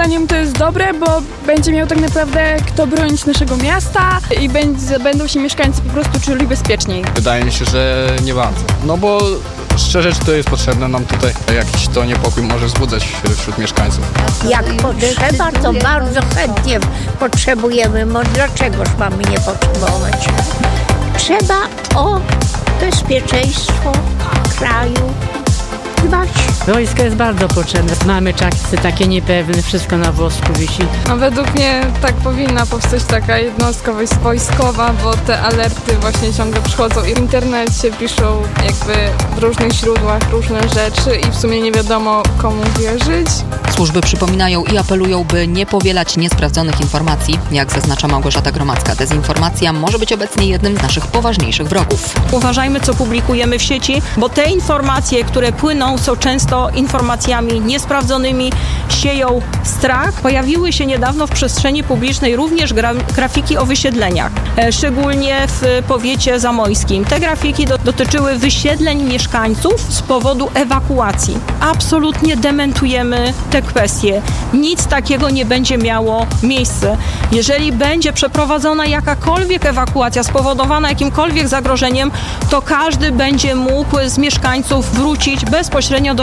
zdaniem to jest dobre, bo będzie miał tak naprawdę kto bronić naszego miasta i będą się mieszkańcy po prostu czuli bezpieczniej. Wydaje mi się, że nie bardzo. No bo szczerze, czy to jest potrzebne nam tutaj? Jakiś to niepokój może wzbudzać wśród mieszkańców. Jak potrzeba, to bardzo chętnie potrzebujemy. Dlaczegoż mamy nie potrzebować? Trzeba o bezpieczeństwo kraju dbać. Wojsko jest bardzo potrzebne. Mamy czasy takie niepewne, wszystko na włosku wisi. No według mnie tak powinna powstać taka jednostka wojskowa, bo te alerty właśnie ciągle przychodzą i w internecie piszą jakby w różnych źródłach różne rzeczy i w sumie nie wiadomo komu wierzyć. Służby przypominają i apelują, by nie powielać niesprawdzonych informacji. Jak zaznacza Małgorzata Gromadzka, dezinformacja może być obecnie jednym z naszych poważniejszych wrogów. Uważajmy, co publikujemy w sieci, bo te informacje, które płyną, są często informacjami niesprawdzonymi, sieją strach. Pojawiły się niedawno w przestrzeni publicznej również grafiki o wysiedleniach, szczególnie w powiecie zamojskim. Te grafiki dotyczyły wysiedleń mieszkańców z powodu ewakuacji. Absolutnie dementujemy te kwestie. Nic takiego nie będzie miało miejsca. Jeżeli będzie przeprowadzona jakakolwiek ewakuacja spowodowana jakimkolwiek zagrożeniem, to każdy będzie mógł z mieszkańców wrócić bezpośrednio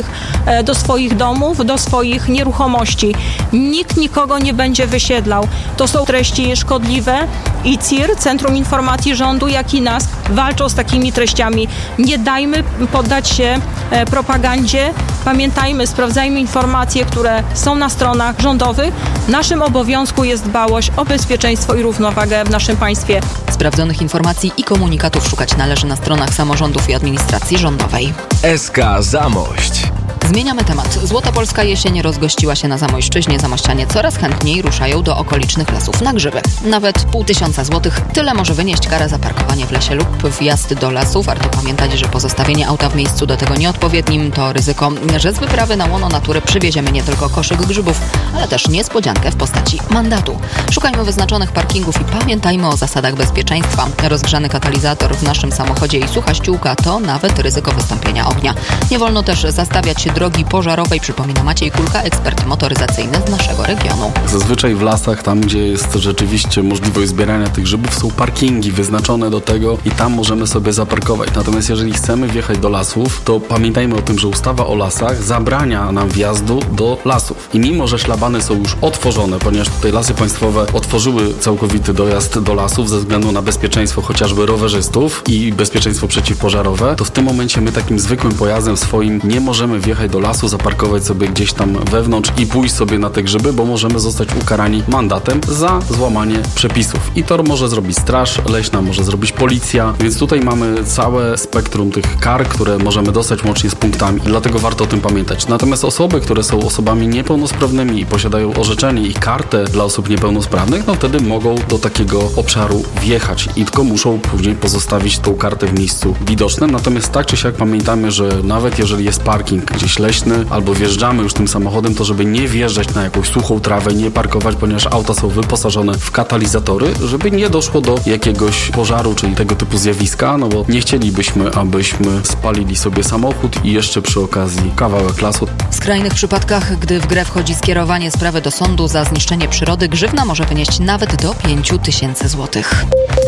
do swoich domów, do swoich nieruchomości. Nikt nikogo nie będzie wysiedlał. To są treści szkodliwe i CIR, Centrum Informacji Rządu, jak i NASK walczą z takimi treściami. Nie dajmy poddać się propagandzie. Pamiętajmy, sprawdzajmy informacje, które są na stronach rządowych. Naszym obowiązku jest dbałość o bezpieczeństwo i równowagę w naszym państwie. Sprawdzonych informacji i komunikatów szukać należy na stronach samorządów i administracji rządowej. SK Zamość. Zmieniamy temat. Złota polska jesień rozgościła się na Zamojszczyźnie. Zamościanie coraz chętniej ruszają do okolicznych lasów na grzyby. Nawet 500 złotych tyle może wynieść kara za parkowanie w lesie lub wjazd do lasu. Warto pamiętać, że pozostawienie auta w miejscu do tego nieodpowiednim to ryzyko, że z wyprawy na łono natury przywieziemy nie tylko koszyk grzybów, ale też niespodziankę w postaci mandatu. Szukajmy wyznaczonych parkingów i pamiętajmy o zasadach bezpieczeństwa. Rozgrzany katalizator w naszym samochodzie i sucha ściółka to nawet ryzyko wystąpienia ognia. Nie wolno też zastawiać się drogi pożarowej, przypomina Maciej Kulka, ekspert motoryzacyjny z naszego regionu. Zazwyczaj w lasach, tam gdzie jest rzeczywiście możliwość zbierania tych grzybów, są parkingi wyznaczone do tego i tam możemy sobie zaparkować. Natomiast jeżeli chcemy wjechać do lasów, to pamiętajmy o tym, że ustawa o lasach zabrania nam wjazdu do lasów. I mimo, że szlabany są już otworzone, ponieważ tutaj Lasy Państwowe otworzyły całkowity dojazd do lasów ze względu na bezpieczeństwo chociażby rowerzystów i bezpieczeństwo przeciwpożarowe, to w tym momencie my takim zwykłym pojazdem swoim nie możemy wjechać do lasu, zaparkować sobie gdzieś tam wewnątrz i pójść sobie na te grzyby, bo możemy zostać ukarani mandatem za złamanie przepisów. I to może zrobić straż leśna, może zrobić policja, więc tutaj mamy całe spektrum tych kar, które możemy dostać łącznie z punktami. Dlatego warto o tym pamiętać. Natomiast osoby, które są osobami niepełnosprawnymi i posiadają orzeczenie i kartę dla osób niepełnosprawnych, no wtedy mogą do takiego obszaru wjechać i tylko muszą później pozostawić tą kartę w miejscu widocznym. Natomiast tak czy siak pamiętamy, że nawet jeżeli jest parking gdzieś leśny albo wjeżdżamy już tym samochodem, to żeby nie wjeżdżać na jakąś suchą trawę, nie parkować, ponieważ auta są wyposażone w katalizatory, żeby nie doszło do jakiegoś pożaru, czyli tego typu zjawiska, no bo nie chcielibyśmy, abyśmy spalili sobie samochód i jeszcze przy okazji kawałek lasu. W skrajnych przypadkach, gdy w grę wchodzi skierowanie sprawy do sądu za zniszczenie przyrody, grzywna może wynieść nawet do 5000 złotych.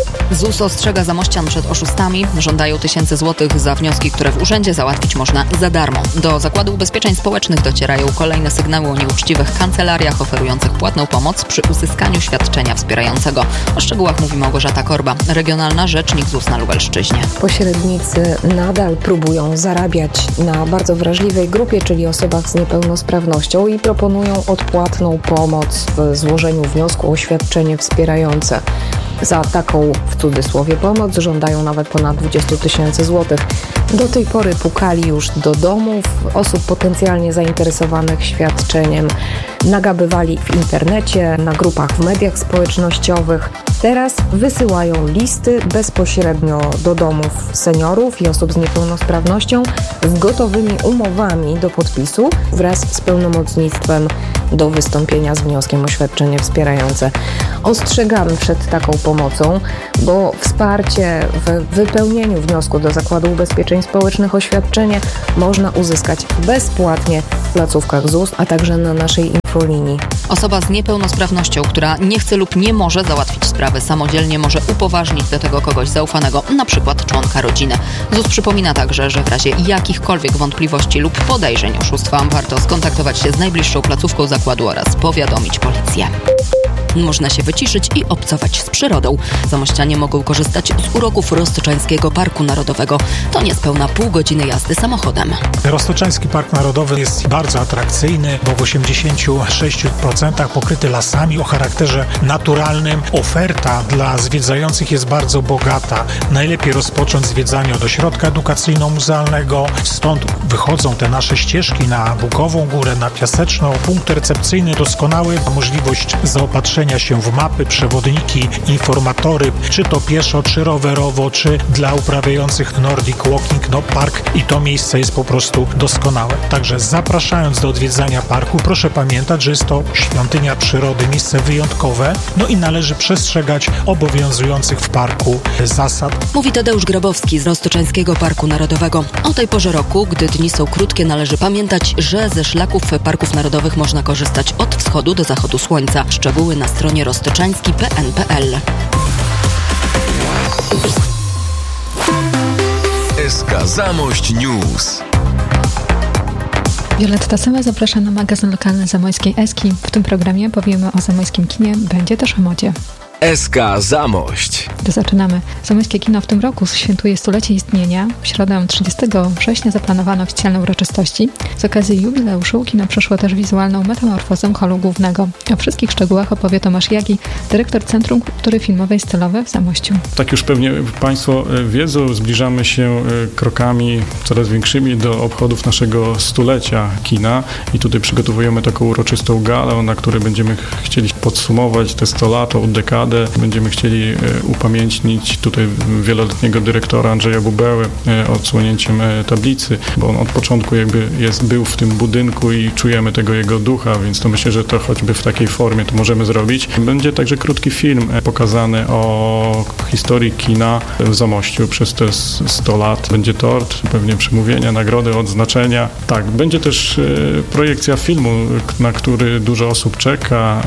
ZUS ostrzega zamościan przed oszustami. Żądają 1000 złotych za wnioski, które w urzędzie załatwić można za darmo. Do Zakładu Ubezpieczeń Społecznych docierają kolejne sygnały o nieuczciwych kancelariach oferujących płatną pomoc przy uzyskaniu świadczenia wspierającego. O szczegółach mówi Małgorzata Korba, regionalna rzecznik ZUS na Lubelszczyźnie. Pośrednicy nadal próbują zarabiać na bardzo wrażliwej grupie, czyli osobach z niepełnosprawnością i proponują odpłatną pomoc w złożeniu wniosku o świadczenie wspierające. Za taką, w cudzysłowie, pomoc żądają nawet ponad 20 000 złotych. Do tej pory pukali już do domów osób potencjalnie zainteresowanych świadczeniem. Nagabywali w internecie, na grupach w mediach społecznościowych. Teraz wysyłają listy bezpośrednio do domów seniorów i osób z niepełnosprawnością z gotowymi umowami do podpisu wraz z pełnomocnictwem do wystąpienia z wnioskiem o świadczenie wspierające. Ostrzegamy przed taką pomocą, bo wsparcie w wypełnieniu wniosku do Zakładu Ubezpieczeń Społecznych o świadczenie można uzyskać bezpłatnie w placówkach ZUS, a także na naszej infolinii. Osoba z niepełnosprawnością, która nie chce lub nie może załatwić sprawy samodzielnie, może upoważnić do tego kogoś zaufanego, na przykład członka rodziny. ZUS przypomina także, że w razie jakichkolwiek wątpliwości lub podejrzeń oszustwa warto skontaktować się z najbliższą placówką zakładu oraz powiadomić policję. Można się wyciszyć i obcować z przyrodą. Zamościanie mogą korzystać z uroków Roztoczańskiego Parku Narodowego. To niespełna pół godziny jazdy samochodem. Roztoczański Park Narodowy jest bardzo atrakcyjny, bo w 86% pokryty lasami o charakterze naturalnym. Oferta dla zwiedzających jest bardzo bogata. Najlepiej rozpocząć zwiedzanie od ośrodka edukacyjno-muzealnego. Stąd wychodzą te nasze ścieżki na Bukową Górę, na Piaseczną. Punkt recepcyjny doskonały, możliwość zaopatrzenia się w mapy, przewodniki, informatory, czy to pieszo, czy rowerowo, czy dla uprawiających Nordic Walking, park i to miejsce jest po prostu doskonałe. Także zapraszając do odwiedzania parku, proszę pamiętać, że jest to świątynia przyrody, miejsce wyjątkowe, i należy przestrzegać obowiązujących w parku zasad. Mówi Tadeusz Grabowski z Roztoczańskiego Parku Narodowego. O tej porze roku, gdy dni są krótkie, należy pamiętać, że ze szlaków parków narodowych można korzystać od wschodu do zachodu słońca. Szczegóły na stronie roztoczański.pn.pl. SK Zamość News. Violetta Sema zaprasza na magazyn lokalny zamojskiej Eski. W tym programie powiemy o zamojskim kinie, będzie też o modzie. SK Zamość. Gdy zaczynamy. Zamojskie kino w tym roku świętuje stulecie istnienia. W środę 30 września zaplanowano oficjalne uroczystości. Z okazji jubileuszu kino przeszło też wizualną metamorfozę holu głównego. O wszystkich szczegółach opowie Tomasz Jagi, dyrektor Centrum Kultury Filmowej Stylowe w Zamościu. Tak już pewnie Państwo wiedzą, zbliżamy się krokami coraz większymi do obchodów naszego stulecia kina i tutaj przygotowujemy taką uroczystą galę, na której będziemy chcieli podsumować te 100 lat, od dekady. Będziemy chcieli upamiętnić tutaj wieloletniego dyrektora Andrzeja Bubeły odsłonięciem tablicy, bo on od początku był w tym budynku i czujemy tego jego ducha, więc to myślę, że to choćby w takiej formie to możemy zrobić. Będzie także krótki film pokazany o historii kina w Zamościu przez te 100 lat. Będzie tort, pewnie przemówienia, nagrody, odznaczenia. Tak, będzie też projekcja filmu, na który dużo osób czeka.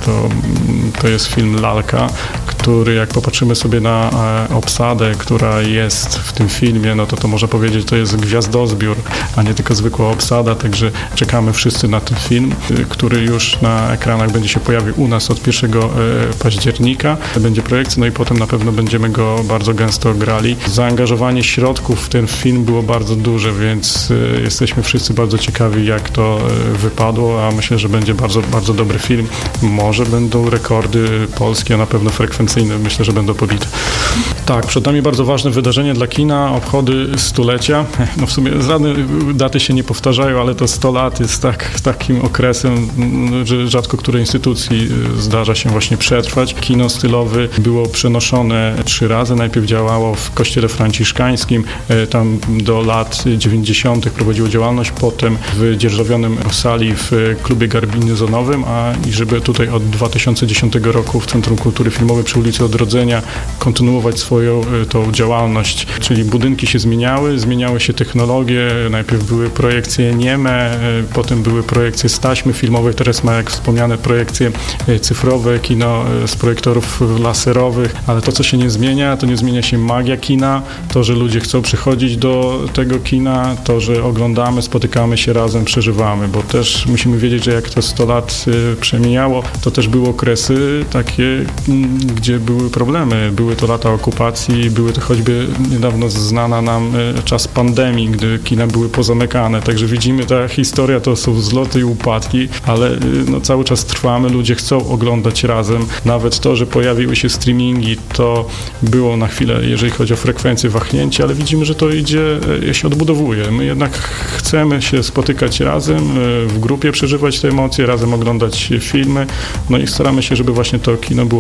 To jest film Lalka, który jak popatrzymy sobie na obsadę, która jest w tym filmie, to można powiedzieć, to jest gwiazdozbiór, a nie tylko zwykła obsada, także czekamy wszyscy na ten film, który już na ekranach będzie się pojawił u nas od 1 października. Będzie projekcja, i potem na pewno będziemy go bardzo gęsto grali. Zaangażowanie środków w ten film było bardzo duże, więc jesteśmy wszyscy bardzo ciekawi, jak to wypadło, a myślę, że będzie bardzo, bardzo dobry film. Może będą rekordy polskie, a na pewno frekwencyjne, myślę, że będą pobite. Tak, przed nami bardzo ważne wydarzenie dla kina, obchody stulecia. W sumie żadne daty się nie powtarzają, ale to 100 lat jest takim okresem, że rzadko której instytucji zdarza się właśnie przetrwać. Kino stylowe było przenoszone 3 razy. Najpierw działało w Kościele Franciszkańskim, tam do lat 90. prowadziło działalność, potem w dzierżawionym sali w klubie garbinizonowym, i żeby tutaj od 2010 roku w Centrum Kultury Filmowej przy ulicy Odrodzenia kontynuować swoją tą działalność. Czyli budynki się zmieniały się technologie, najpierw były projekcje nieme, potem były projekcje z taśmy filmowej, teraz ma, jak wspomniane, projekcje cyfrowe, kino z projektorów laserowych, ale to, co się nie zmienia, to nie zmienia się magia kina, to, że ludzie chcą przychodzić do tego kina, to, że oglądamy, spotykamy się razem, przeżywamy, bo też musimy wiedzieć, że jak to 100 lat przemijało, to też były okresy takie, gdzie były problemy. Były to lata okupacji, były to choćby niedawno znana nam czas pandemii, gdy kina były pozamykane. Także widzimy, ta historia to są wzloty i upadki, ale cały czas trwamy, ludzie chcą oglądać razem. Nawet to, że pojawiły się streamingi, to było na chwilę, jeżeli chodzi o frekwencję, wahnięcie, ale widzimy, że to się odbudowuje. My jednak chcemy się spotykać razem, w grupie przeżywać te emocje, razem oglądać filmy, i staramy się, żeby właśnie to kino było takim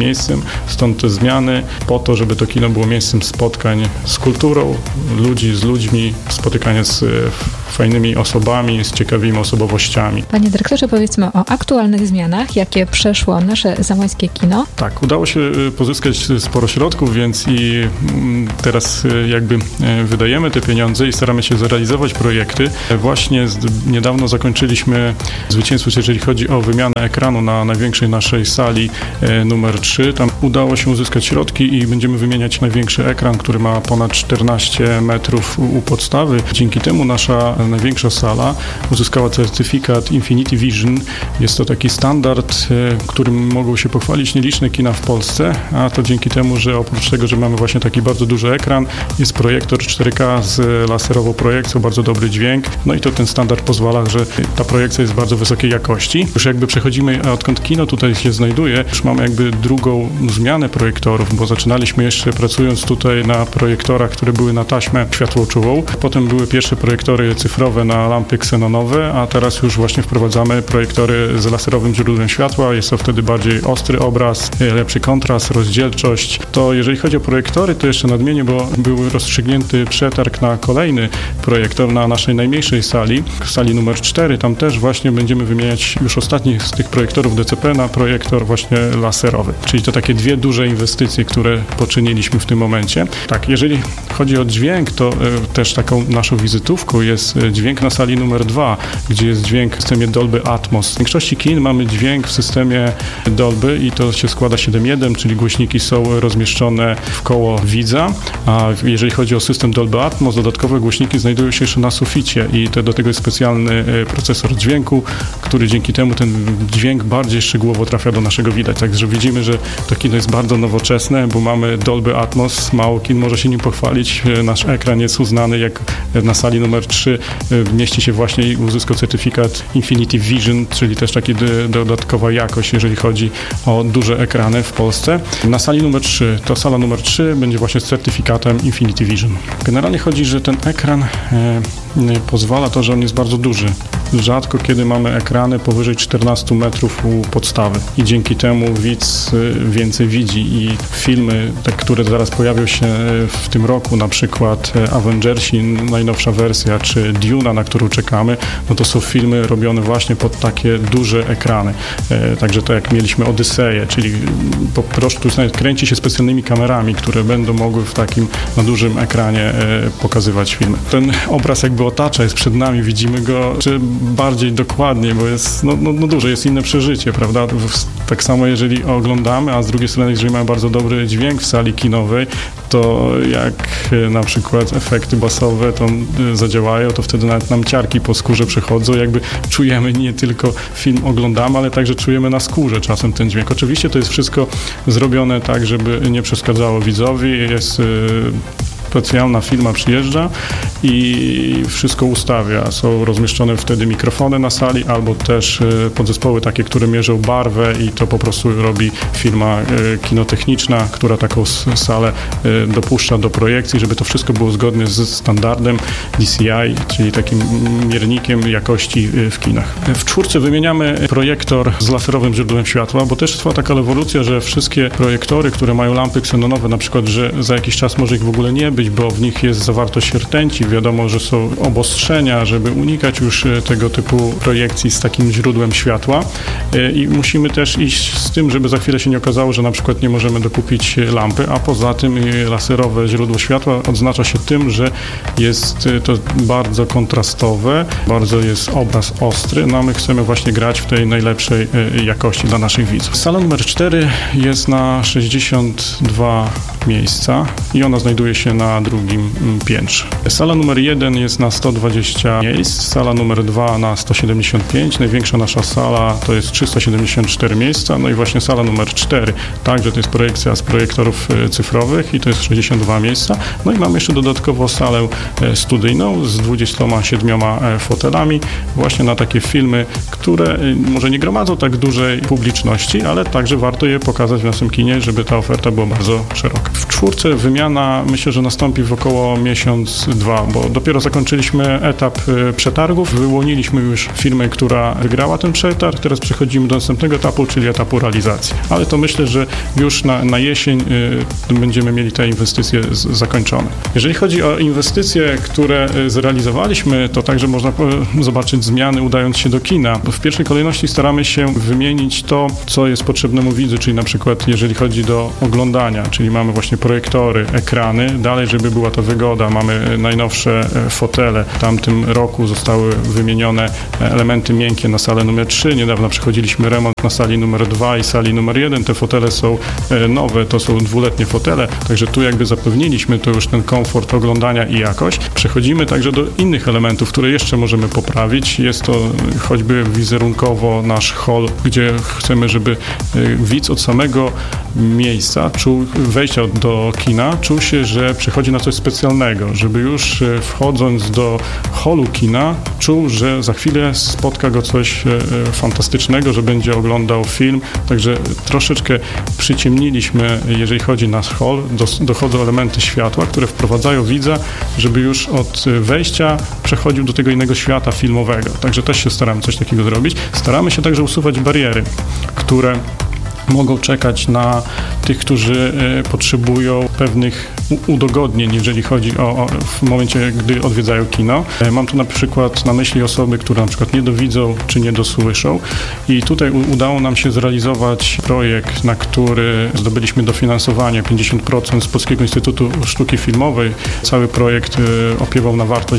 miejscem. Stąd te zmiany po to, żeby to kino było miejscem spotkań z kulturą, ludzi z ludźmi, spotykania z fajnymi osobami, z ciekawymi osobowościami. Panie dyrektorze, powiedzmy o aktualnych zmianach, jakie przeszło nasze zamojskie kino. Tak, udało się pozyskać sporo środków, więc i teraz jakby wydajemy te pieniądze i staramy się zrealizować projekty. Właśnie niedawno zakończyliśmy zwycięstwo, jeżeli chodzi o wymianę ekranu na największej naszej sali numer 3. Tam udało się uzyskać środki i będziemy wymieniać największy ekran, który ma ponad 14 metrów u podstawy. Dzięki temu nasza największa sala uzyskała certyfikat Infinity Vision. Jest to taki standard, którym mogą się pochwalić nieliczne kina w Polsce, a to dzięki temu, że oprócz tego, że mamy właśnie taki bardzo duży ekran, jest projektor 4K z laserową projekcją, bardzo dobry dźwięk, no i to ten standard pozwala, że ta projekcja jest bardzo wysokiej jakości. Już jakby przechodzimy, a odkąd kino tutaj się znajduje, już mamy jakby drugą zmianę projektorów, bo zaczynaliśmy jeszcze pracując tutaj na projektorach, które były na taśmę światłoczułą. Potem były pierwsze projektory cyfrowe na lampy ksenonowe, a teraz już właśnie wprowadzamy projektory z laserowym źródłem światła. Jest to wtedy bardziej ostry obraz, lepszy kontrast, rozdzielczość. To jeżeli chodzi o projektory, to jeszcze nadmienię, bo był rozstrzygnięty przetarg na kolejny projektor na naszej najmniejszej sali numer 4. Tam też właśnie będziemy wymieniać już ostatni z tych projektorów DCP na projektor właśnie laserowy. Czyli to takie dwie duże inwestycje, które poczyniliśmy w tym momencie. Tak, jeżeli chodzi o dźwięk, to też taką naszą wizytówką jest dźwięk na sali numer 2, gdzie jest dźwięk w systemie Dolby Atmos. W większości kin mamy dźwięk w systemie Dolby i to się składa 7.1, czyli głośniki są rozmieszczone wkoło widza, a jeżeli chodzi o system Dolby Atmos, dodatkowe głośniki znajdują się jeszcze na suficie i do tego jest specjalny procesor dźwięku, który dzięki temu ten dźwięk bardziej szczegółowo trafia do naszego widać. Także widzimy, że to kino jest bardzo nowoczesne, bo mamy Dolby Atmos, mało kin może się nim pochwalić. Nasz ekran jest uznany, jak na sali numer 3 mieści się właśnie i uzyskał certyfikat Infinity Vision, czyli też taka dodatkowa jakość, jeżeli chodzi o duże ekrany w Polsce. Na sali numer 3, to sala numer 3 będzie właśnie z certyfikatem Infinity Vision. Generalnie chodzi, że ten ekran pozwala to, że on jest bardzo duży. Rzadko kiedy mamy ekrany powyżej 14 metrów u podstawy i dzięki temu widz więcej widzi i filmy, te, które zaraz pojawią się w tym roku, na przykład Avengersi, najnowsza wersja, czy Duna, na którą czekamy, no to są filmy robione właśnie pod takie duże ekrany. Także to jak mieliśmy Odyseję, czyli po prostu kręci się specjalnymi kamerami, które będą mogły w takim na dużym ekranie pokazywać filmy. Ten obraz jakby otacza, jest przed nami, widzimy go bardziej dokładnie, bo jest duże, jest inne przeżycie, prawda? Tak samo jeżeli oglądamy, a z drugiej strony jeżeli mamy bardzo dobry dźwięk w sali kinowej, to jak na przykład efekty basowe to zadziałają, to wtedy nawet nam ciarki po skórze przechodzą, jakby czujemy, nie tylko film oglądamy, ale także czujemy na skórze czasem ten dźwięk. Oczywiście to jest wszystko zrobione tak, żeby nie przeszkadzało widzowi, jest specjalna firma przyjeżdża i wszystko ustawia. Są rozmieszczone wtedy mikrofony na sali albo też podzespoły takie, które mierzą barwę i to po prostu robi firma kinotechniczna, która taką salę dopuszcza do projekcji, żeby to wszystko było zgodnie z standardem DCI, czyli takim miernikiem jakości w kinach. W 4 wymieniamy projektor z laserowym źródłem światła, bo też trwa taka rewolucja, że wszystkie projektory, które mają lampy ksenonowe, na przykład, że za jakiś czas może ich w ogóle nie być, bo w nich jest zawartość rtęci. Wiadomo, że są obostrzenia, żeby unikać już tego typu projekcji z takim źródłem światła i musimy też iść z tym, żeby za chwilę się nie okazało, że na przykład nie możemy dokupić lampy, a poza tym laserowe źródło światła odznacza się tym, że jest to bardzo kontrastowe, bardzo jest obraz ostry, no a my chcemy właśnie grać w tej najlepszej jakości dla naszych widzów. Sala numer 4 jest na 62 miejsca i ona znajduje się na drugim piętrze. Sala numer 1 jest na 120 miejsc, sala numer 2 na 175, największa nasza sala to jest 374 miejsca, no i właśnie sala numer 4, także to jest projekcja z projektorów cyfrowych i to jest 62 miejsca, no i mamy jeszcze dodatkowo salę studyjną z 27 fotelami właśnie na takie filmy, które może nie gromadzą tak dużej publiczności, ale także warto je pokazać w naszym kinie, żeby ta oferta była bardzo szeroka. W 4 wymiana, myślę, że na nastąpi w około miesiąc, 2, bo dopiero zakończyliśmy etap przetargów, wyłoniliśmy już firmę, która wygrała ten przetarg, teraz przechodzimy do następnego etapu, czyli etapu realizacji. Ale to myślę, że już na jesień będziemy mieli te inwestycje zakończone. Jeżeli chodzi o inwestycje, które zrealizowaliśmy, to także można zobaczyć zmiany udając się do kina. W pierwszej kolejności staramy się wymienić to, co jest potrzebnemu widzu, czyli na przykład jeżeli chodzi do oglądania, czyli mamy właśnie projektory, ekrany, dalej, żeby była to wygoda, mamy najnowsze fotele. W tamtym roku zostały wymienione elementy miękkie na salę numer 3, niedawno przechodziliśmy remont na sali numer 2 i sali numer 1. Te fotele są nowe, to są 2-letnie fotele, także tu jakby zapewniliśmy to już ten komfort oglądania i jakość. Przechodzimy także do innych elementów, które jeszcze możemy poprawić. Jest to choćby wizerunkowo nasz hall, gdzie chcemy, żeby widz od samego miejsca, wejścia do kina, czuł się, że przychodzi na coś specjalnego, żeby już wchodząc do hallu kina, czuł, że za chwilę spotka go coś fantastycznego, że będzie oglądał film, także troszeczkę przyciemniliśmy, jeżeli chodzi na hall, dochodzą elementy światła, które wprowadzają widza, żeby już od wejścia przechodził do tego innego świata filmowego, także też się staramy coś takiego zrobić. Staramy się także usuwać bariery, które mogą czekać na tych, którzy potrzebują pewnych udogodnień, jeżeli chodzi o w momencie, gdy odwiedzają kino. Mam tu na przykład na myśli osoby, które na przykład nie dowidzą czy nie dosłyszą i tutaj udało nam się zrealizować projekt, na który zdobyliśmy dofinansowanie 50% z Polskiego Instytutu Sztuki Filmowej. Cały projekt opiewał na wartość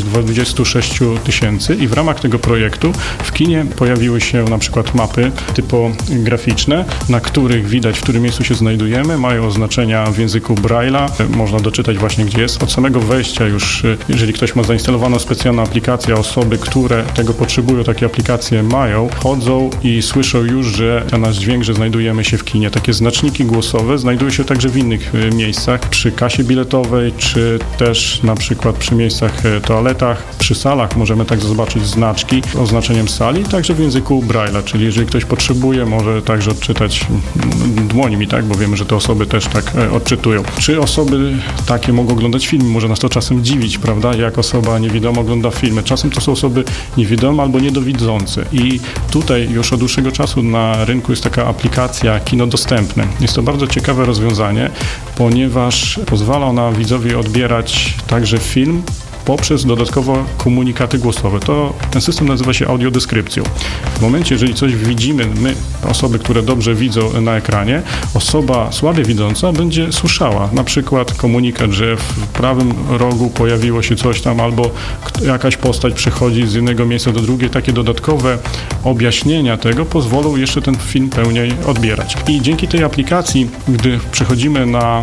26 000 i w ramach tego projektu w kinie pojawiły się na przykład mapy typograficzne, na których widać, w którym miejscu się znajdujemy, mają oznaczenia w języku Braille'a, można doczytać właśnie gdzie jest. Od samego wejścia już, jeżeli ktoś ma zainstalowaną specjalną aplikację, osoby, które tego potrzebują, takie aplikacje mają, chodzą i słyszą już, że ten nasz dźwięk, że znajdujemy się w kinie. Takie znaczniki głosowe znajdują się także w innych miejscach, przy kasie biletowej, czy też na przykład przy miejscach toaletach, przy salach możemy także zobaczyć znaczki z oznaczeniem sali, także w języku Braille'a, czyli jeżeli ktoś potrzebuje, może także odczytać dłońmi, tak, bo wiemy, że te osoby też tak odczytują. Czy osoby takie mogą oglądać filmy? Może nas to czasem dziwić, prawda, jak osoba niewidoma ogląda filmy. Czasem to są osoby niewidome albo niedowidzące i tutaj już od dłuższego czasu na rynku jest taka aplikacja Kino Dostępne. Jest to bardzo ciekawe rozwiązanie, ponieważ pozwala ona widzowi odbierać także film poprzez dodatkowo komunikaty głosowe. Ten system nazywa się audiodeskrypcją. W momencie, jeżeli coś widzimy, my, osoby, które dobrze widzą na ekranie, osoba słabie widząca będzie słyszała na przykład komunikat, że w prawym rogu pojawiło się coś tam albo jakaś postać przechodzi z jednego miejsca do drugiego. Takie dodatkowe objaśnienia tego pozwolą jeszcze ten film pełniej odbierać. I dzięki tej aplikacji, gdy przechodzimy na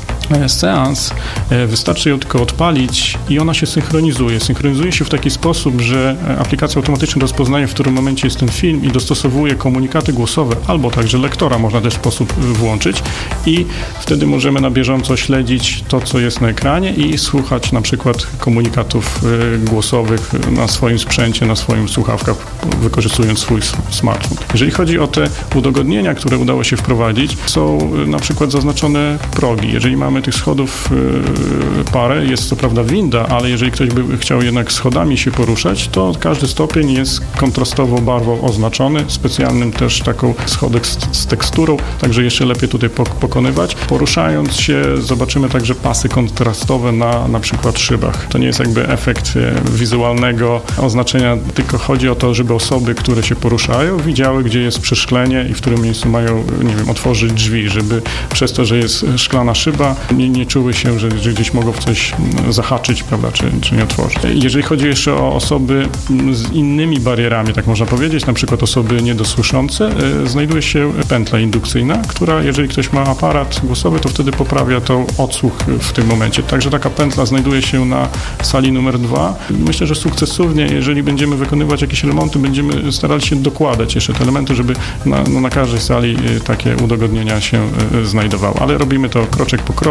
seans, wystarczy ją tylko odpalić i ona się synchronizuje. Synchronizuje się w taki sposób, że aplikacja automatycznie rozpoznaje, w którym momencie jest ten film i dostosowuje komunikaty głosowe, albo także lektora można też w sposób włączyć i wtedy możemy na bieżąco śledzić to, co jest na ekranie i słuchać na przykład komunikatów głosowych na swoim sprzęcie, na swoim słuchawkach, wykorzystując swój smartfon. Jeżeli chodzi o te udogodnienia, które udało się wprowadzić, są na przykład zaznaczone progi. Jeżeli mamy tych schodów parę, jest co prawda winda, ale jeżeli ktoś by chciał jednak schodami się poruszać, to każdy stopień jest kontrastowo barwą oznaczony, specjalnym też taką schodek z teksturą, także jeszcze lepiej tutaj pokonywać. Poruszając się zobaczymy także pasy kontrastowe na przykład szybach. To nie jest jakby efekt wizualnego oznaczenia, tylko chodzi o to, żeby osoby, które się poruszają, widziały, gdzie jest przeszklenie i w którym miejscu mają, nie wiem, otworzyć drzwi, żeby przez to, że jest szklana szyba, nie czuły się, że gdzieś mogą w coś zahaczyć, prawda, czy nie otworzyć. Jeżeli chodzi jeszcze o osoby z innymi barierami, tak można powiedzieć, na przykład osoby niedosłyszące, znajduje się pętla indukcyjna, która, jeżeli ktoś ma aparat głosowy, to wtedy poprawia to odsłuch w tym momencie. Także taka pętla znajduje się na sali numer 2. Myślę, że sukcesywnie, jeżeli będziemy wykonywać jakieś remonty, będziemy starali się dokładać jeszcze te elementy, żeby na każdej sali takie udogodnienia się znajdowały. Ale robimy to kroczek po kroczku.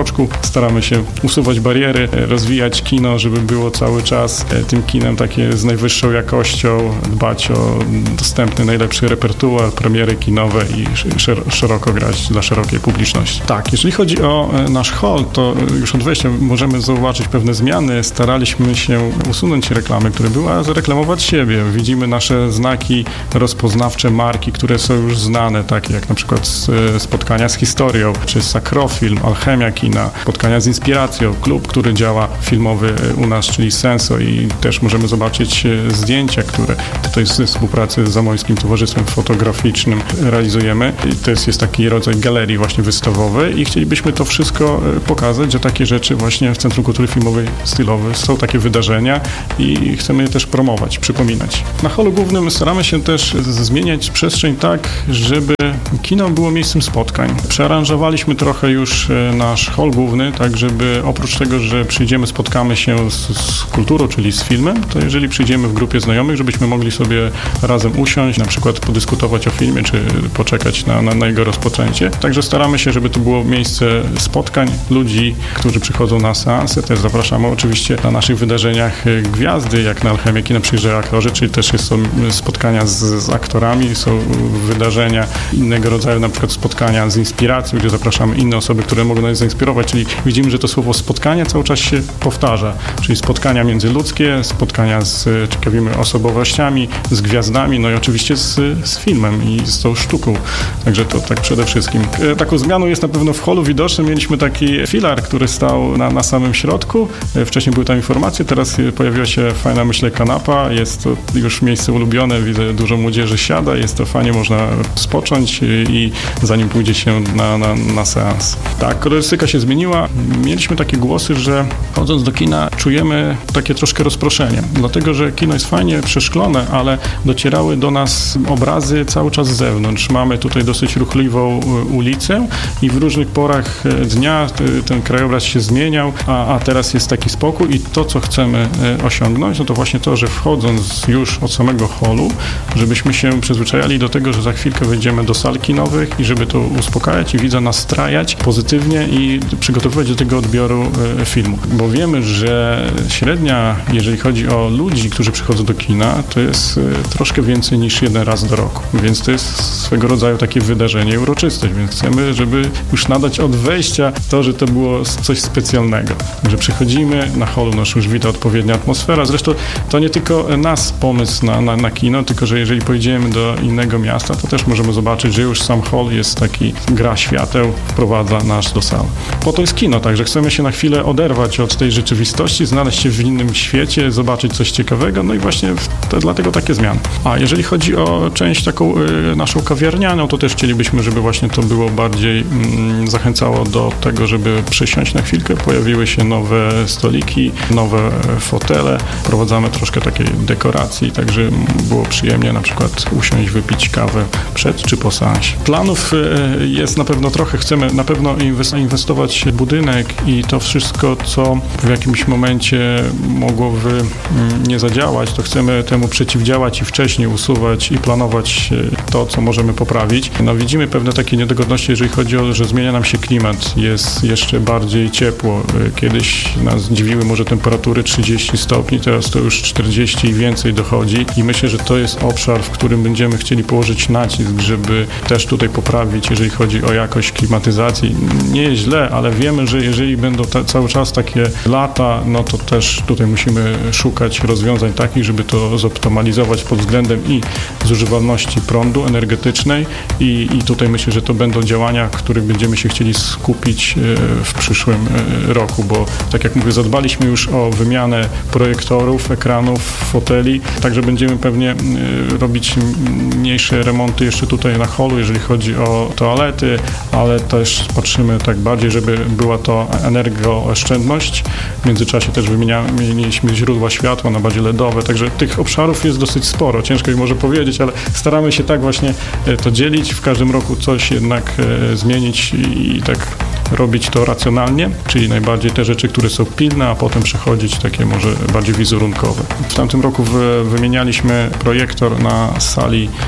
kroczku staramy się usuwać bariery, rozwijać kino, żeby było cały czas tym kinem takie z najwyższą jakością, dbać o dostępny najlepszy repertuar, premiery kinowe i szeroko grać dla szerokiej publiczności. Tak, jeżeli chodzi o nasz hall, to już od wejścia możemy zauważyć pewne zmiany. Staraliśmy się usunąć reklamy, które były, a zareklamować siebie. Widzimy nasze znaki rozpoznawcze marki, które są już znane, takie jak na przykład spotkania z historią, czy Sakrofilm, Alchemia Kina, spotkania z inspiracją, klub, który działa filmowy u nas, czyli Senso, i też możemy zobaczyć zdjęcia, które tutaj ze współpracy z Zamojskim Towarzystwem Fotograficznym realizujemy. I to jest taki rodzaj galerii właśnie wystawowej i chcielibyśmy to wszystko pokazać, że takie rzeczy właśnie w Centrum Kultury Filmowej Stylowej są takie wydarzenia i chcemy je też promować, przypominać. Na holu głównym staramy się też zmieniać przestrzeń tak, żeby kino było miejscem spotkań. Przearanżowaliśmy trochę już nasz hol główny, tak żeby oprócz tego, że przyjdziemy, spotkamy się z kulturą, czyli z filmem, to jeżeli przyjdziemy w grupie znajomych, żebyśmy mogli sobie razem usiąść, na przykład podyskutować o filmie, czy poczekać na jego rozpoczęcie. Także staramy się, żeby to było miejsce spotkań ludzi, którzy przychodzą na seanse. Też zapraszamy oczywiście na naszych wydarzeniach gwiazdy, jak na Alchemii Kina przyjeżdżają aktorzy, czyli też są spotkania z aktorami, są wydarzenia innego rodzaju, na przykład spotkania z inspiracją, gdzie zapraszamy inne osoby, które mogą nas zainspirować, czyli widzimy, że to słowo spotkania cały czas się powtarza, czyli spotkania międzyludzkie, spotkania z ciekawymi osobowościami, z gwiazdami, no i oczywiście z filmem i z tą sztuką. Także to tak przede wszystkim. Taką zmianą jest na pewno w holu widoczny. Mieliśmy taki filar, który stał na samym środku. Wcześniej były tam informacje, teraz pojawiła się fajna, myślę, kanapa. Jest to już miejsce ulubione, widzę, dużo młodzieży siada, jest to fajnie, można spocząć i zanim pójdzie się na seans. Tak, kolorystyka się zmieniła. Mieliśmy takie głosy, że chodząc do kina czujemy takie troszkę rozproszenie, dlatego, że kino jest fajnie przeszklone, ale docierały do nas obrazy cały czas z zewnątrz. Mamy tutaj dosyć ruchliwą ulicę i w różnych porach dnia ten krajobraz się zmieniał, a teraz jest taki spokój i to, co chcemy osiągnąć, no to właśnie to, że wchodząc już od samego holu, żebyśmy się przyzwyczajali do tego, że za chwilkę wejdziemy do sal kinowych i żeby to uspokajać i widza nastrajać pozytywnie i przygotowywać do tego odbioru filmu. Bo wiemy, że średnia, jeżeli chodzi o ludzi, którzy przychodzą do kina, to jest troszkę więcej niż jeden raz do roku. Więc to jest swego rodzaju takie wydarzenie i uroczystość, więc chcemy, żeby już nadać od wejścia to, że to było coś specjalnego. Że przychodzimy, na holu nas już wita odpowiednia atmosfera. Zresztą to nie tylko nas pomysł na kino, tylko że jeżeli pojedziemy do innego miasta, to też możemy zobaczyć, że już sam hol jest taki, gra świateł, wprowadza nas do sali. Po to jest kino, także chcemy się na chwilę oderwać od tej rzeczywistości, znaleźć się w innym świecie, zobaczyć coś ciekawego, no i właśnie dlatego takie zmiany. A jeżeli chodzi o część taką naszą kawiarnianą, to też chcielibyśmy, żeby właśnie to było bardziej zachęcało do tego, żeby przysiąść na chwilkę. Pojawiły się nowe stoliki, nowe fotele. Prowadzamy troszkę takiej dekoracji, także było przyjemnie na przykład usiąść, wypić kawę przed czy po seansie. Planów jest na pewno trochę. Chcemy na pewno inwestować w budynek i to wszystko, co w jakimś momencie mogłoby nie zadziałać, to chcemy temu przeciwdziałać i wcześniej usuwać i planować to, co możemy poprawić. No widzimy pewne takie niedogodności, jeżeli chodzi o, że zmienia nam się klimat, jest jeszcze bardziej ciepło. Kiedyś nas dziwiły może temperatury 30 stopni, teraz to już 40 i więcej dochodzi i myślę, że to jest obszar, w którym będziemy chcieli położyć nacisk, żeby też tutaj poprawić, jeżeli chodzi o jakość klimatyzacji. Nie jest źle, ale wiemy, że jeżeli będą cały czas takie lata, no to też tutaj musimy szukać rozwiązań takich, żeby to zoptymalizować pod względem i zużywalności prądu energetycznej i tutaj myślę, że to będą działania, w których będziemy się chcieli skupić w przyszłym roku, bo tak jak mówię, zadbaliśmy już o wymianę projektorów, ekranów, foteli, także będziemy pewnie robić mniejsze remonty jeszcze tutaj na holu, jeżeli chodzi o toalety, ale też patrzymy tak bardziej, żeby była to energooszczędność. W międzyczasie też wymieniliśmy źródła światła na bardziej LEDowe, także tych obszarów jest dosyć sporo. Ciężko mi może powiedzieć, ale staramy się tak właśnie to dzielić. W każdym roku coś jednak zmienić i tak robić to racjonalnie, czyli najbardziej te rzeczy, które są pilne, a potem przechodzić takie może bardziej wizerunkowe. W tamtym roku wymienialiśmy projektor na sali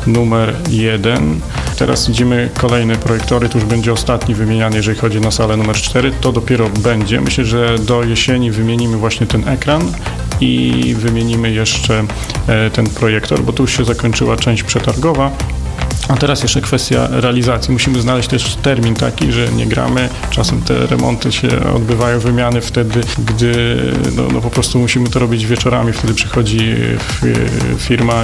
numer 1. Teraz widzimy kolejne projektory, to już będzie ostatni wymieniany, jeżeli chodzi na salę numer 4, to dopiero będzie. Myślę, że do jesieni wymienimy właśnie ten ekran i wymienimy jeszcze ten projektor, bo tu już się zakończyła część przetargowa. A teraz jeszcze kwestia realizacji. Musimy znaleźć też termin taki, że nie gramy. Czasem te remonty się odbywają, wymiany wtedy, gdy po prostu musimy to robić wieczorami. Wtedy przychodzi firma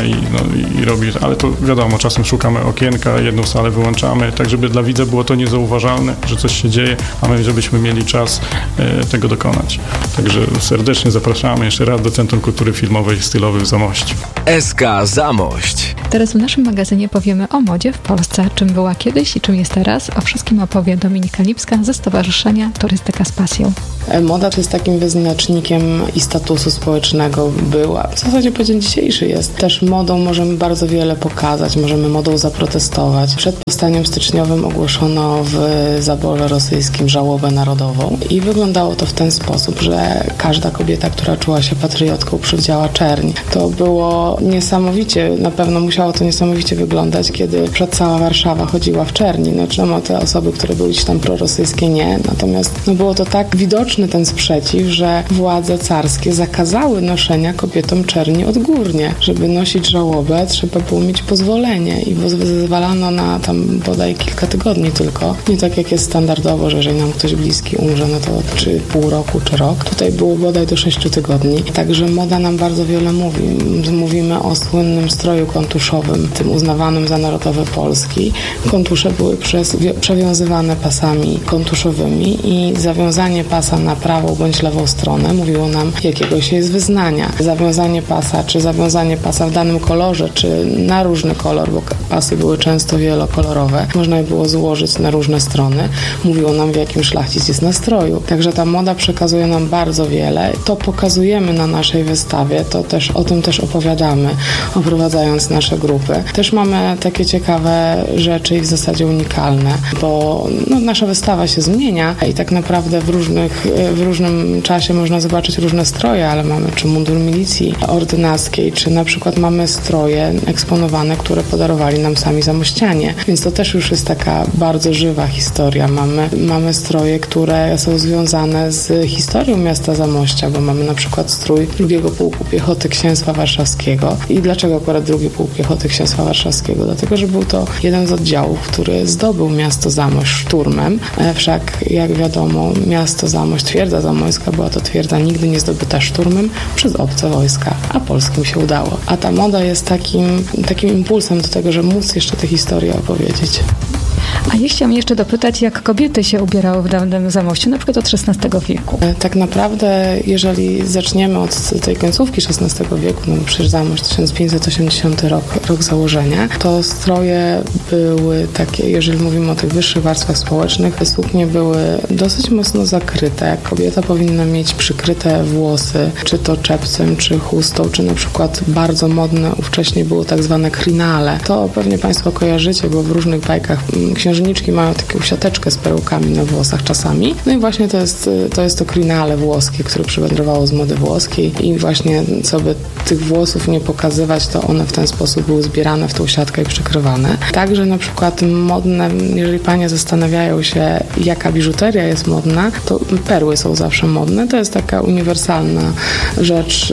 i robi. Ale to wiadomo, czasem szukamy okienka, jedną salę wyłączamy, tak żeby dla widza było to niezauważalne, że coś się dzieje, a my żebyśmy mieli czas tego dokonać. Także serdecznie zapraszamy jeszcze raz do Centrum Kultury Filmowej Stylowej w Zamościu. SK Zamość. Teraz w naszym magazynie powiemy o modzie w Polsce, czym była kiedyś i czym jest teraz. O wszystkim opowie Dominika Lipska ze Stowarzyszenia Turystyka z Pasją. Moda to jest takim wyznacznikiem i statusu społecznego była. W zasadzie po dzień dzisiejszy jest. Też modą możemy bardzo wiele pokazać, możemy modą zaprotestować. Przed powstaniem styczniowym ogłoszono w zaborze rosyjskim żałobę narodową i wyglądało to w ten sposób, że każda kobieta, która czuła się patriotką, przywdziała czerń. To było niesamowicie, na pewno musiało to niesamowicie wyglądać, kiedy cała Warszawa chodziła w czerni. Wiadomo, te osoby, które były gdzieś tam prorosyjskie, nie. Natomiast było to tak widoczny ten sprzeciw, że władze carskie zakazały noszenia kobietom czerni odgórnie. Żeby nosić żałobę, trzeba było mieć pozwolenie i zezwalano na tam bodaj kilka tygodni tylko. Nie tak jak jest standardowo, że jeżeli nam ktoś bliski umrze, no to czy pół roku, czy rok. Tutaj było bodaj do 6 tygodni. Także moda nam bardzo wiele mówi. Mówimy o słynnym stroju kontuszowym, tym uznawanym za narodowy Polski. Kontusze były przewiązywane pasami kontuszowymi i zawiązanie pasa na prawą bądź lewą stronę mówiło nam, jakiego się jest wyznania. Zawiązanie pasa, czy zawiązanie pasa w danym kolorze, czy na różny kolor, bo pasy były często wielokolorowe, można je było złożyć na różne strony, mówiło nam, w jakim szlachcic jest nastroju. Także ta moda przekazuje nam bardzo wiele. To pokazujemy na naszej wystawie, o tym też opowiadamy, oprowadzając nasze grupy. Też mamy takie ciekawe rzeczy i w zasadzie unikalne, bo nasza wystawa się zmienia i tak naprawdę w różnym czasie można zobaczyć różne stroje, ale mamy czy mundur milicji ordynackiej, czy na przykład mamy stroje eksponowane, które podarowali nam sami zamościanie. Więc to też już jest taka bardzo żywa historia. Mamy stroje, które są związane z historią miasta Zamościa, bo mamy na przykład strój 2. Pułku Piechoty Księstwa Warszawskiego. I dlaczego akurat 2. Pułk Piechoty Księstwa Warszawskiego? Dlatego, że był to jeden z oddziałów, który zdobył miasto Zamość szturmem. Wszak, jak wiadomo, miasto Zamość, twierdza zamojska, była to twierdza nigdy nie zdobyta szturmem przez obce wojska, a polskim się udało. A ta moda jest takim impulsem do tego, żeby móc jeszcze tę historię opowiedzieć. A ja chciałam jeszcze dopytać, jak kobiety się ubierały w dawnym Zamościu, na przykład od XVI wieku. Tak naprawdę, jeżeli zaczniemy od tej końcówki XVI wieku, no bo przecież Zamość 1580 rok założenia, to stroje były takie, jeżeli mówimy o tych wyższych warstwach społecznych, suknie były dosyć mocno zakryte. Kobieta powinna mieć przykryte włosy, czy to czepcem, czy chustą, czy na przykład bardzo modne ówcześnie było tak zwane krinale. To pewnie Państwo kojarzycie, bo w różnych bajkach księżniczki mają taką siateczkę z perełkami na włosach czasami. No i właśnie to jest to krinale włoskie, które przywędrowało z mody włoskiej i właśnie, co by tych włosów nie pokazywać, to one w ten sposób były zbierane w tą siatkę i przykrywane. Także na przykład modne, jeżeli panie zastanawiają się, jaka biżuteria jest modna, to perły są zawsze modne. To jest taka uniwersalna rzecz,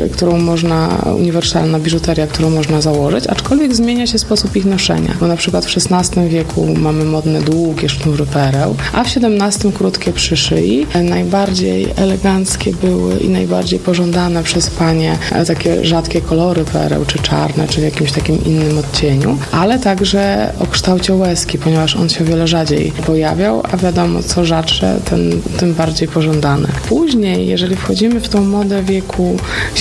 uniwersalna biżuteria, którą można założyć, aczkolwiek zmienia się sposób ich noszenia. Bo na przykład w XVI wieku mamy modne długie sznury pereł, a w XVII krótkie przy szyi. Najbardziej eleganckie były i najbardziej pożądane przez panie takie rzadkie kolory pereł, czy czarne, czy w jakimś takim innym odcieniu, ale także o kształcie łezki, ponieważ on się o wiele rzadziej pojawiał, a wiadomo, co rzadsze, tym bardziej pożądane. Później, jeżeli wchodzimy w tą modę wieku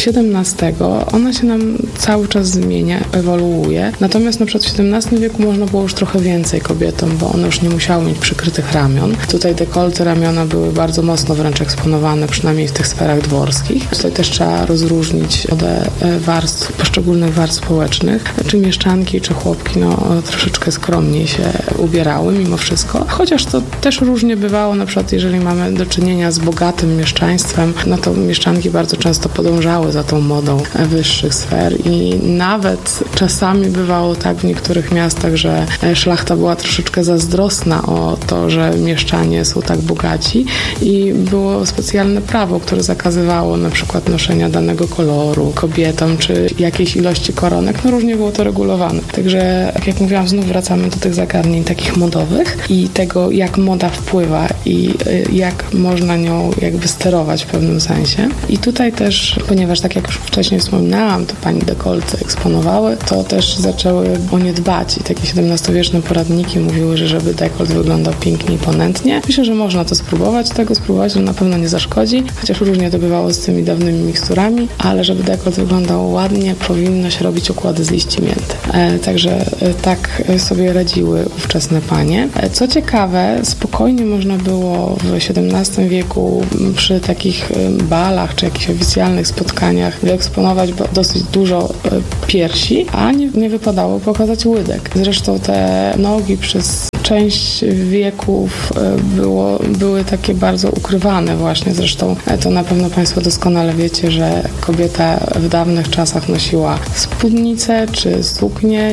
XVII, ona się nam cały czas zmienia, ewoluuje. Natomiast na przykład w XVII wieku można było już trochę więcej kobietom, bo one już nie musiało mieć przykrytych ramion. Tutaj dekolty, ramiona były bardzo mocno wręcz eksponowane, przynajmniej w tych sferach dworskich. Tutaj też trzeba rozróżnić warstw, poszczególnych warstw społecznych. Czy mieszczanki, czy chłopki, troszeczkę skromniej się ubierały mimo wszystko. Chociaż to też różnie bywało, na przykład jeżeli mamy do czynienia z bogatym mieszczaństwem, to mieszczanki bardzo często podążały za tą modą wyższych sfer i nawet czasami bywało tak w niektórych miastach, że szlachta była troszeczkę zazdrosna o to, że mieszczanie są tak bogaci i było specjalne prawo, które zakazywało na przykład noszenia danego koloru kobietom, czy jakiejś ilości koronek. Różnie było to regulowane. Także, jak mówiłam, znów wracamy do tych zagadnień takich modowych i tego, jak moda wpływa i jak można nią jakby sterować w pewnym sensie. I tutaj też, ponieważ tak jak już wcześniej wspominałam, to pani dekolty eksponowały, to też zaczęły o nie dbać i takie XVII-wieczne poradniki mówiły, że żeby dekolt wyglądał pięknie i ponętnie. Myślę, że można to spróbować, że na pewno nie zaszkodzi, chociaż różnie to bywało z tymi dawnymi miksturami, ale żeby dekolt wyglądał ładnie, powinno się robić układy z liści mięty. Także tak sobie radziły ówczesne panie. Co ciekawe, spokojnie można było w XVII wieku przy takich balach czy jakichś oficjalnych spotkaniach wyeksponować dosyć dużo piersi, a nie wypadało pokazać łydek. Zresztą te nogi przez część wieków były takie bardzo ukrywane właśnie. Zresztą to na pewno Państwo doskonale wiecie, że kobieta w dawnych czasach nosiła spódnicę czy suknię.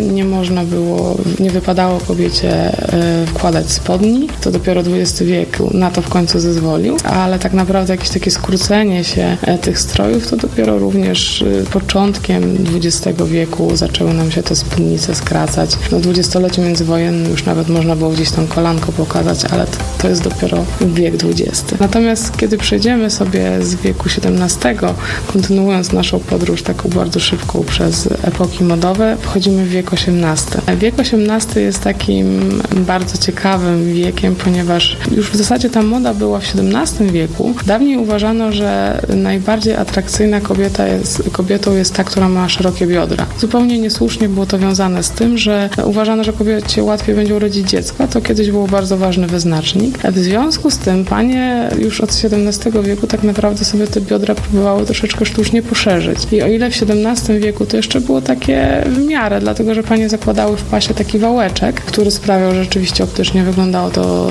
Nie wypadało kobiecie wkładać spodni. To dopiero XX wiek na to w końcu zezwolił, ale tak naprawdę jakieś takie skrócenie się tych strojów to dopiero również początkiem XX wieku zaczęły nam się te spódnice skracać. W dwudziestoleciu międzywojennym już nawet można było gdzieś tam kolanko pokazać, ale to jest dopiero wiek XX. Natomiast kiedy przejdziemy sobie z wieku XVII, kontynuując naszą podróż taką bardzo szybką przez epoki modowe, wchodzimy w wiek XVIII. Wiek XVIII jest takim bardzo ciekawym wiekiem, ponieważ już w zasadzie ta moda była w XVII wieku. Dawniej uważano, że najbardziej atrakcyjna kobietą jest ta, która ma szerokie biodra. Zupełnie niesłusznie było to wiązane z tym, że uważano, że kobiecie łatwiej będzie urodzić dziecko. To kiedyś był bardzo ważny wyznacznik. W związku z tym panie już od XVII wieku tak naprawdę sobie te biodra próbowały troszeczkę sztucznie poszerzyć. I o ile w XVII wieku to jeszcze było takie w miarę, dlatego że panie zakładały w pasie taki wałeczek, który sprawiał, że rzeczywiście optycznie wyglądało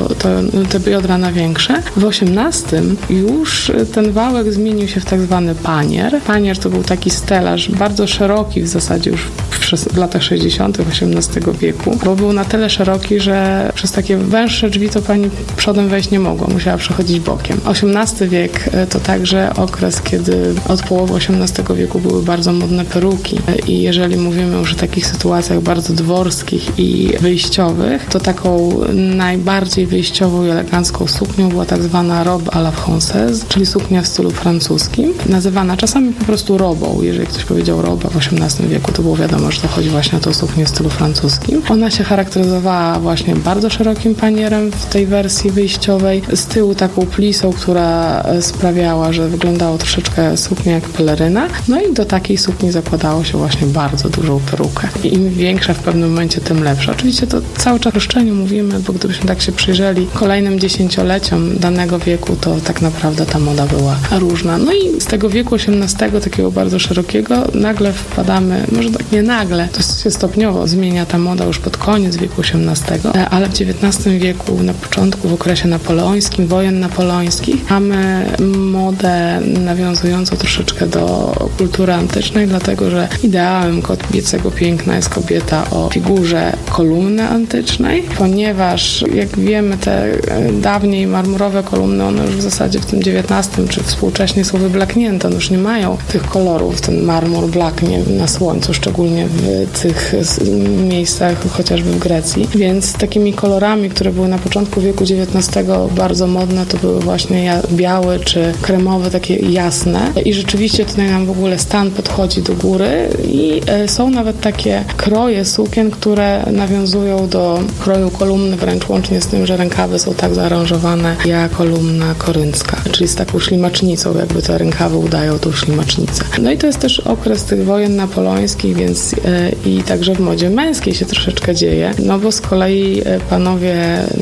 te biodra na większe. W XVIII już ten wałek zmienił się w tak zwany panier. Panier to był taki stelaż bardzo szeroki w zasadzie już w latach 60. XVIII wieku, bo był na tyle szeroki, że przez takie węższe drzwi to pani przodem wejść nie mogła, musiała przechodzić bokiem. XVIII wiek to także okres, kiedy od połowy XVIII wieku były bardzo modne peruki i jeżeli mówimy już o takich sytuacjach bardzo dworskich i wyjściowych, to taką najbardziej wyjściową i elegancką suknią była tak zwana robe à la française, czyli suknia w stylu francuskim, nazywana czasami po prostu robą. Jeżeli ktoś powiedział roba w XVIII wieku, to było wiadomo, że to chodzi właśnie o tą suknię w stylu francuskim. Ona się charakteryzowała właśnie bardzo szerokim panierem w tej wersji wyjściowej, z tyłu taką plisą, która sprawiała, że wyglądało troszeczkę suknia jak peleryna. No i do takiej sukni zakładało się właśnie bardzo dużą perukę. I im większa w pewnym momencie, tym lepsza. Oczywiście to cały czas o roszczeniu mówimy, bo gdybyśmy tak się przyjrzeli kolejnym dziesięcioleciom danego wieku, to tak naprawdę ta moda była różna. No i z tego wieku XVIII, takiego bardzo szerokiego, nagle wpadamy, może tak nie nagle, to się stopniowo zmienia ta moda już pod koniec wieku XVIII, ale w XIX wieku, na początku, w okresie napoleońskim, wojen napoleońskich, mamy modę nawiązującą troszeczkę do kultury antycznej, dlatego że ideałem kobiecego piękna jest kobieta o figurze kolumny antycznej, ponieważ jak wiemy, te dawniej marmurowe kolumny, one już w zasadzie w tym XIX czy współcześnie są wyblaknięte, one już nie mają tych kolorów, ten marmur blaknie na słońcu, szczególnie w tych miejscach, chociażby w Grecji, więc takimi kolorami, które były na początku wieku XIX bardzo modne, to były właśnie białe czy kremowe, takie jasne i rzeczywiście tutaj nam w ogóle stan podchodzi do góry i są nawet takie kroje sukien, które nawiązują do kroju kolumny, wręcz łącznie z tym, że rękawy są tak zaaranżowane jak kolumna koryncka, czyli z taką ślimacznicą, jakby te rękawy udają tą ślimacznicę. No i to jest też okres tych wojen napoleońskich, więc i także w modzie męskiej się troszeczkę dzieje, no bo z kolei Jeżeli panowie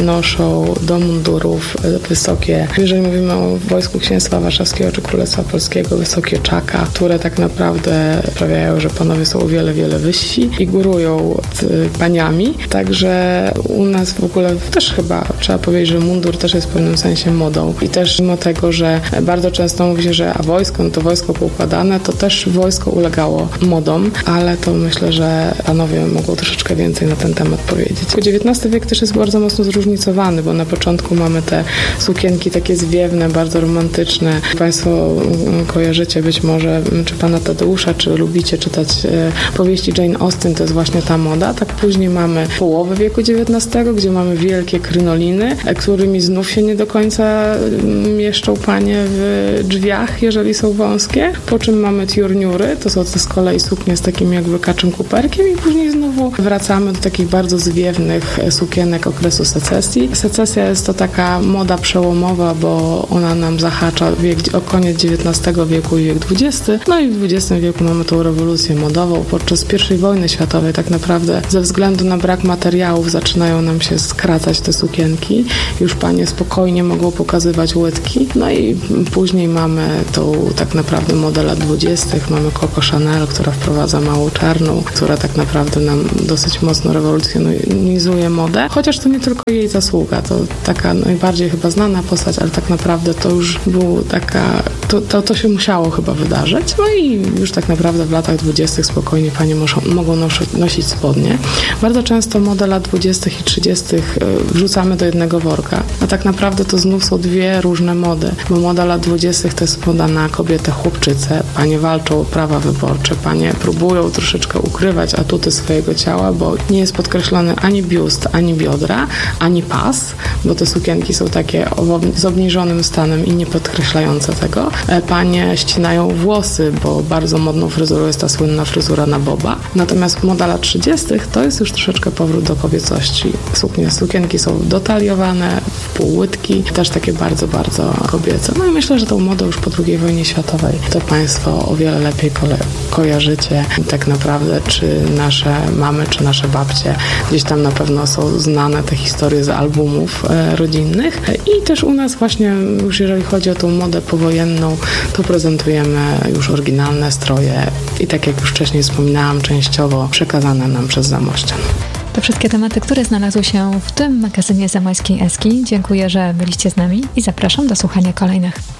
noszą do mundurów wysokie, jeżeli mówimy o Wojsku Księstwa Warszawskiego czy Królestwa Polskiego, wysokie czaka, które tak naprawdę sprawiają, że panowie są o wiele, wiele wyżsi i górują paniami. Także u nas w ogóle też chyba trzeba powiedzieć, że mundur też jest w pewnym sensie modą. I też mimo tego, że bardzo często mówi się, że wojsko, no to wojsko poukładane, to też wojsko ulegało modom, ale to myślę, że panowie mogą troszeczkę więcej na ten temat powiedzieć. XIX wiek też jest bardzo mocno zróżnicowany, bo na początku mamy te sukienki takie zwiewne, bardzo romantyczne. Państwo kojarzycie być może, czy pana Tadeusza, czy lubicie czytać powieści Jane Austen, to jest właśnie ta moda. Tak później mamy połowę wieku XIX, gdzie mamy wielkie krynoliny, którymi znów się nie do końca mieszczą panie w drzwiach, jeżeli są wąskie. Po czym mamy tiurniury, to są te z kolei suknie z takim jakby kaczym kuperkiem i później znowu wracamy do takich bardzo zwiewnych sukienek okresu secesji. Secesja jest to taka moda przełomowa, bo ona nam zahacza koniec XIX wieku i wiek XX. No i w XX wieku mamy tą rewolucję modową. Podczas I wojny światowej tak naprawdę ze względu na brak materiałów zaczynają nam się skracać te sukienki. Już panie spokojnie mogą pokazywać łydki. No i później mamy tą tak naprawdę modę lat 20. Mamy Coco Chanel, która wprowadza małą czarną, która tak naprawdę nam dosyć mocno rewolucjonizuje modę. Chociaż to nie tylko jej zasługa. To taka najbardziej chyba znana postać, ale tak naprawdę to już był taka... To się musiało chyba wydarzyć. No i już tak naprawdę w latach 20. spokojnie panie mogą nosić spodnie. Bardzo często modę lat 20. i 30. wrzucamy do jednego worka. A tak naprawdę to znów są dwie różne mody, bo moda lat 20. to jest moda na kobietę chłopczycę. Panie walczą o prawa wyborcze, panie próbują troszeczkę ukrywać atuty swojego ciała, bo nie jest podkreślony ani biust, ani biodra, ani pas, bo te sukienki są takie z obniżonym stanem i nie podkreślające tego. Panie ścinają włosy, bo bardzo modną fryzurą jest ta słynna fryzura na boba. Natomiast moda lat 30. to jest już troszeczkę powrót do kobiecości. Sukienki są dotaliowane, w pół łydki, też takie bardzo, bardzo kobiece. No i myślę, że tą modę już po II wojnie światowej to państwo o wiele lepiej kojarzycie. Tak naprawdę czy nasze mamy, czy nasze babcie gdzieś tam na pewno są znane te historie z albumów rodzinnych. I też u nas właśnie już jeżeli chodzi o tą modę powojenną, to prezentujemy już oryginalne stroje i tak jak już wcześniej wspominałam, częściowo przekazane nam przez Zamościan. To wszystkie tematy, które znalazły się w tym magazynie Zamojskiej Eski. Dziękuję, że byliście z nami i zapraszam do słuchania kolejnych.